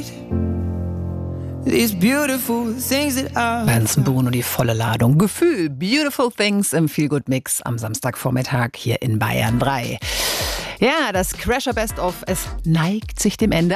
Benson Boone und die volle Ladung. Gefühl, Beautiful Things im Feel Good Mix am Samstagvormittag hier in Bayern 3. Ja, das Crasher Best of, es neigt sich dem Ende.